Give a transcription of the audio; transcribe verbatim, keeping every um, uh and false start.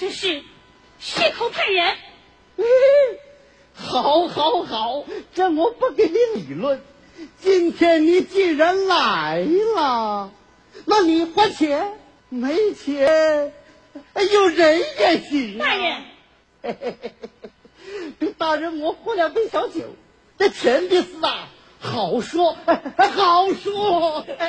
件事，血口喷人。 嗯，好，好，好，这我不跟你理论。今天你既然来了，那你花钱没钱，有人也行、啊。 大人， 嘿嘿嘿嘿，大人，我喝两杯小酒，这钱的事啊，好说，好说。